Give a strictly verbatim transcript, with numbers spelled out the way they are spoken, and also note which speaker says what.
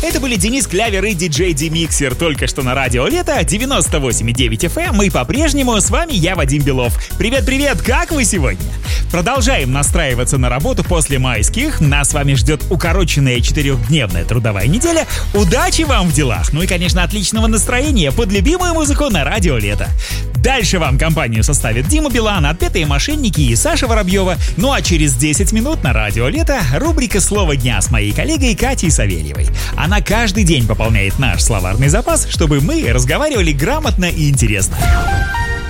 Speaker 1: Это были Денис Клявер и диджей Демиксер. Только что на радио Лето девяносто восемь и девять эф эм. И по-прежнему с вами я, Вадим Белов. Привет-привет, как вы сегодня? Продолжаем настраиваться на работу после майских. Нас с вами ждет укороченная четырехдневная трудовая неделя. Удачи вам в делах. Ну и, конечно, отличного настроения под любимую музыку на радио Лето. Дальше вам компанию составят Дима Билан, Отпетые мошенники и Саша Воробьева. Ну а через десять минут на радио Лето рубрика «Слово дня» с моей коллегой Катей Савельевой. Она каждый день пополняет наш словарный запас, чтобы мы разговаривали грамотно и интересно.